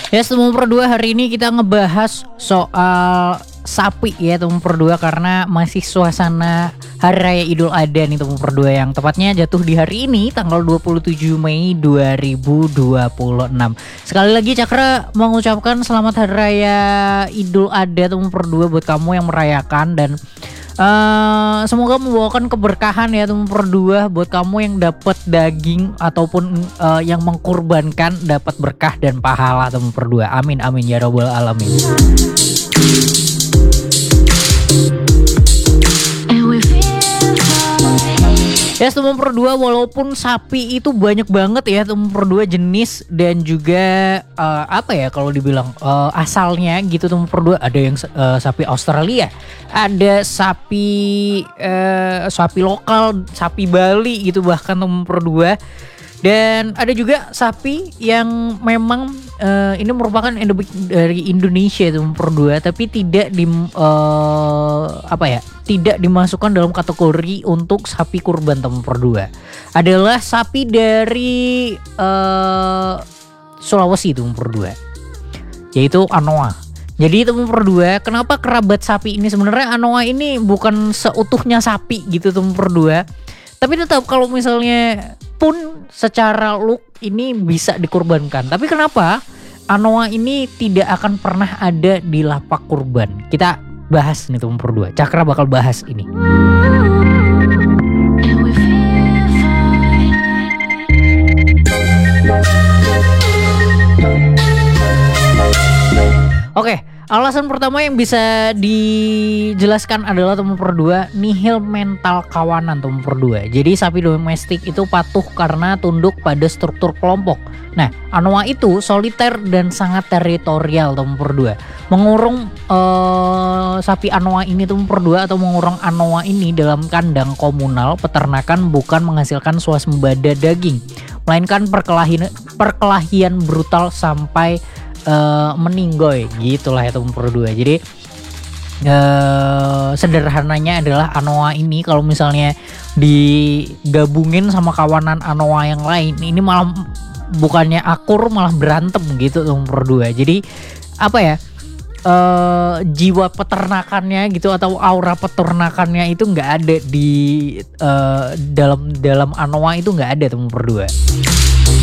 Ya, nomor 2 hari ini kita ngebahas soal sapi ya nomor 2 karena masih suasana Hari Raya Idul Adha nih nomor 2 yang tepatnya jatuh di hari ini tanggal 27 Mei 2026. Sekali lagi Cakra mengucapkan selamat Hari Raya Idul Adha nomor 2 buat kamu yang merayakan dan semoga membawakan keberkahan ya nomor 2 buat kamu yang dapat daging ataupun yang mengkurbankan dapat berkah dan pahala nomor 2. Amin amin ya rabbal alamin. Ya nomor 2 walaupun sapi itu banyak banget ya nomor 2 jenis dan juga apa ya kalau dibilang asalnya gitu nomor 2 ada yang sapi Australia, ada sapi lokal, sapi Bali gitu bahkan nomor 2. Dan ada juga sapi yang memang ini merupakan endemik dari Indonesia itu nomor 2 tapi tidak tidak dimasukkan dalam kategori untuk sapi kurban nomor 2. Adalah sapi dari Sulawesi itu nomor 2. Yaitu Anoa. Jadi itu nomor 2, kenapa kerabat sapi ini sebenarnya Anoa ini bukan seutuhnya sapi gitu nomor 2. Tapi tetap kalau misalnya pun secara look ini bisa dikurbankan. Tapi kenapa Anoa ini tidak akan pernah ada di lapak kurban? Kita bahas nih nomor 2. Cakra bakal bahas ini. Oke, alasan pertama yang bisa dijelaskan adalah nomor 2 nihil mental kawanan nomor 2. Jadi sapi domestik itu patuh karena tunduk pada struktur kelompok. Nah, Anoa itu soliter dan sangat teritorial nomor 2. Mengurung sapi Anoa ini nomor 2 atau mengurung Anoa ini dalam kandang komunal peternakan bukan menghasilkan swasembada daging, melainkan perkelahian brutal sampai meninggoy gitulah itu nomor 2. Jadi sederhananya adalah Anoa ini kalau misalnya digabungin sama kawanan Anoa yang lain ini malah bukannya akur malah berantem gitu nomor 2. Jadi apa ya, jiwa peternakannya gitu atau aura peternakannya itu nggak ada di dalam Anoa itu nggak ada nomor 2.